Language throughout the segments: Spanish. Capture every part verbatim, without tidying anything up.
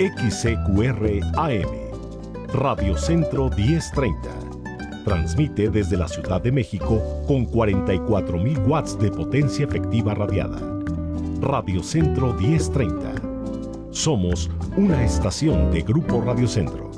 X C Q R A M, Radio Centro diez treinta. Transmite desde la Ciudad de México con cuarenta y cuatro mil watts de potencia efectiva radiada. Radio Centro diez treinta. Somos una estación de Grupo Radio Centro.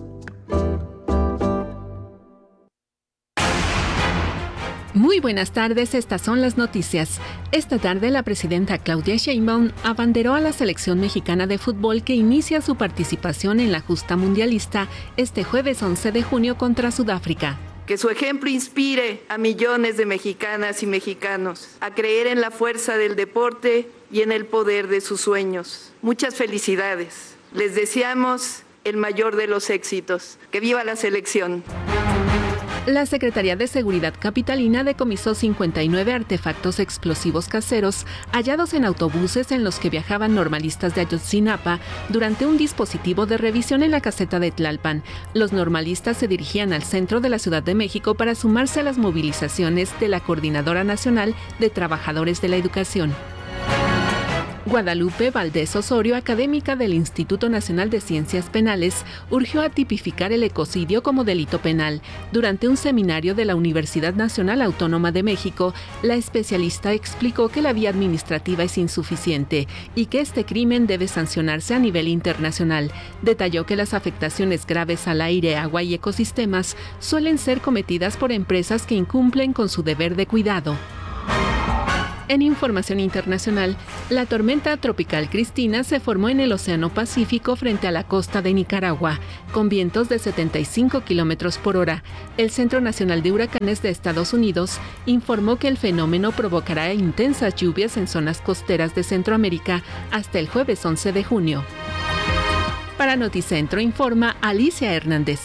Muy buenas tardes, estas son las noticias. Esta tarde la presidenta Claudia Sheinbaum abanderó a la selección mexicana de fútbol que inicia su participación en la justa mundialista este jueves once de junio contra Sudáfrica. Que su ejemplo inspire a millones de mexicanas y mexicanos a creer en la fuerza del deporte y en el poder de sus sueños. Muchas felicidades. Les deseamos el mayor de los éxitos. ¡Que viva la selección! La Secretaría de Seguridad Capitalina decomisó cincuenta y nueve artefactos explosivos caseros hallados en autobuses en los que viajaban normalistas de Ayotzinapa durante un dispositivo de revisión en la caseta de Tlalpan. Los normalistas se dirigían al centro de la Ciudad de México para sumarse a las movilizaciones de la Coordinadora Nacional de Trabajadores de la Educación. Guadalupe Valdés Osorio, académica del Instituto Nacional de Ciencias Penales, urgió a tipificar el ecocidio como delito penal. Durante un seminario de la Universidad Nacional Autónoma de México, la especialista explicó que la vía administrativa es insuficiente y que este crimen debe sancionarse a nivel internacional. Detalló que las afectaciones graves al aire, agua y ecosistemas suelen ser cometidas por empresas que incumplen con su deber de cuidado. En información internacional, la tormenta tropical Cristina se formó en el Océano Pacífico frente a la costa de Nicaragua, con vientos de setenta y cinco kilómetros por hora. El Centro Nacional de Huracanes de Estados Unidos informó que el fenómeno provocará intensas lluvias en zonas costeras de Centroamérica hasta el jueves once de junio. Para Noticentro informa Alicia Hernández.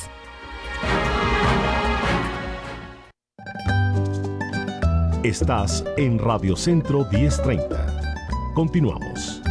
Estás en Radio Centro diez treinta. Continuamos.